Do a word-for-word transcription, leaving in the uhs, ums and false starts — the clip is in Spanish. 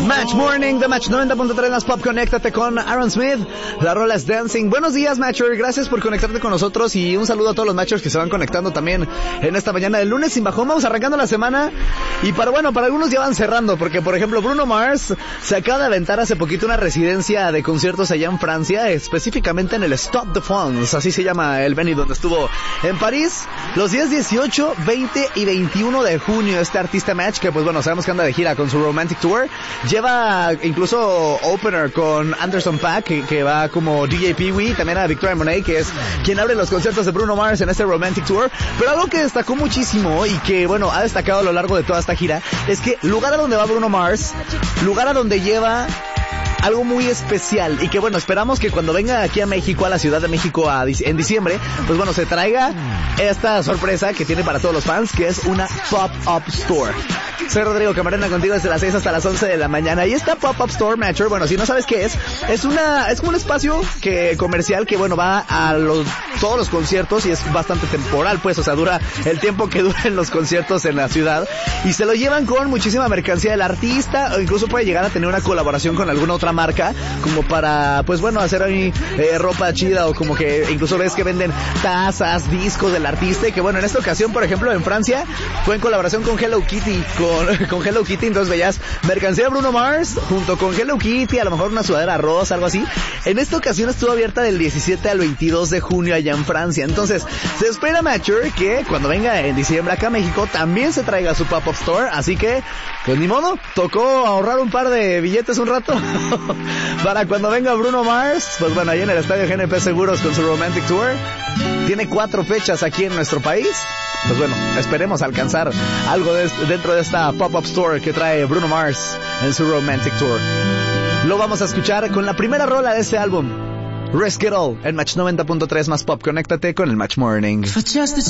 Match Morning de Match noventa punto tres más Pop. Conéctate con Aaron Smith. La rola es Dancing. Buenos días, Matcher. Gracias por conectarte con nosotros y un saludo a todos los Matchers que se van conectando también en esta mañana del lunes sin bajón. Vamos arrancando la semana y para, bueno, para algunos ya van cerrando porque, por ejemplo, Bruno Mars se acaba de aventar hace poquito una residencia de conciertos allá en Francia, específicamente en el Stade de France, así se llama el venue donde estuvo en París, los días dieciocho, veinte y veintiuno de junio. Este artista Match, que pues bueno, sabemos que anda de gira con su Romantic Tour, lleva incluso opener con Anderson .Paak, que, que va como D J Pee-wee, también a Victoria Monet, que es quien abre los conciertos de Bruno Mars en este Romantic Tour. Pero algo que destacó muchísimo y que bueno, ha destacado a lo largo de toda esta gira, es que lugar a donde va Bruno Mars, lugar a donde lleva algo muy especial y que bueno, esperamos que cuando venga aquí a México, a la Ciudad de México a, en diciembre, pues bueno, se traiga esta sorpresa que tiene para todos los fans, que es una Pop-Up Store. Soy Rodrigo Camarena contigo desde las seis hasta las once de la mañana. Y esta Pop-Up Store, Matcher, bueno, si no sabes qué es, es una, es como un espacio que, comercial que bueno, va a los, todos los conciertos y es bastante temporal, pues, o sea, dura el tiempo que duren los conciertos en la ciudad y se lo llevan con muchísima mercancía del artista o incluso puede llegar a tener una colaboración con alguna otra marca como para, pues bueno, hacer ahí eh, ropa chida o como que incluso ves que venden tazas, discos del artista y que bueno, en esta ocasión, por ejemplo, en Francia fue en colaboración con Hello Kitty, con con Hello Kitty, entonces veías mercancía de Bruno Mars junto con Hello Kitty, a lo mejor una sudadera rosa, algo así. En esta ocasión estuvo abierta del diecisiete al veintidós de junio allá en Francia, entonces se espera, Matcher, que cuando venga en diciembre acá a México también se traiga su Pop-Up Store, así que pues ni modo, tocó ahorrar un par de billetes un rato para cuando venga Bruno Mars, pues bueno, ahí en el estadio G N P Seguros con su Romantic Tour. Tiene cuatro fechas aquí en nuestro país. Pues bueno, esperemos alcanzar algo de, dentro de esta Pop-Up Store que trae Bruno Mars en su Romantic Tour. Lo vamos a escuchar con la primera rola de este álbum, Risk It All, en Match noventa punto tres más Pop. Conéctate con el Match Morning. For just the